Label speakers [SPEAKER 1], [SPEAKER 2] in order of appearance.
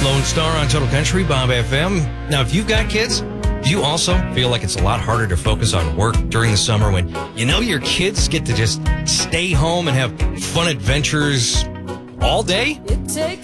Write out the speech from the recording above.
[SPEAKER 1] Lone Star on Total Country, Bob FM. Now, if you've got kids, do you also feel like it's a lot harder to focus on work during the summer when you know your kids get to just stay home and have fun adventures all day?
[SPEAKER 2] It takes